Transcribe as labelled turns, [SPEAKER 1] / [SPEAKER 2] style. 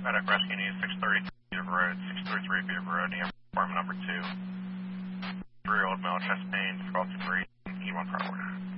[SPEAKER 1] Medic Rescue Needs 633 Beaver Road, 633 Beaver Road, EM apartment number 2. 3-year-old male chest pain, 12 to 3, E1 front order.